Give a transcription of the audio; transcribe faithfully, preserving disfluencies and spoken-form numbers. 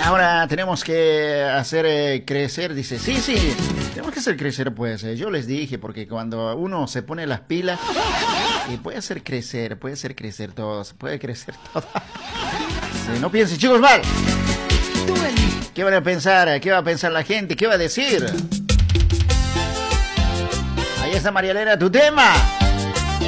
ahora tenemos que hacer eh, crecer, dice, sí, sí, tenemos que hacer crecer, pues, eh, yo les dije, porque cuando uno se pone las pilas, y puede hacer crecer, puede hacer crecer todo, se puede crecer todo. Sí, no piensen, chicos, mal. ¿Qué van a pensar? ¿Qué va a pensar la gente? ¿Qué va a decir? Ahí está, María Elena, tu tema.